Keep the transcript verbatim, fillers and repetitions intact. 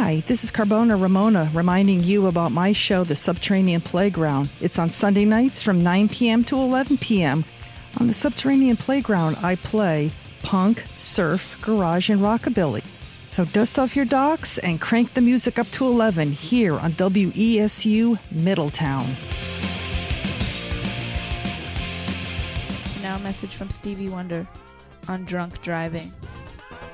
Hi, this is Carbona Ramona reminding you about my show, The Subterranean Playground. It's on Sunday nights from nine p.m. to eleven p.m. On The Subterranean Playground, I play punk, surf, garage, and rockabilly. So dust off your docks and crank the music up to eleven here on W E S U Middletown. Now a message from Stevie Wonder on drunk driving.